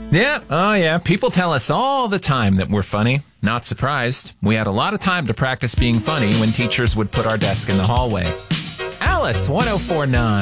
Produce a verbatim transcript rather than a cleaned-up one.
Yeah, oh yeah. People tell us all the time that we're funny. Not surprised. We had a lot of time to practice being funny when teachers would put our desk in the hallway. Alice, one oh four nine.